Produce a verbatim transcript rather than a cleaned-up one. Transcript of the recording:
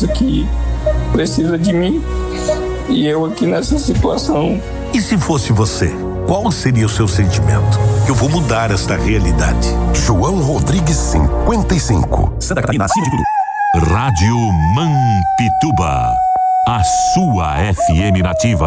esposa que precisa de mim e eu aqui nessa situação. E se fosse você, qual seria o seu sentimento? Eu vou mudar esta realidade. João Rodrigues, cinquenta e cinco. Santa Catarina, acima de tudo. Rádio Mampituba, a sua F M nativa.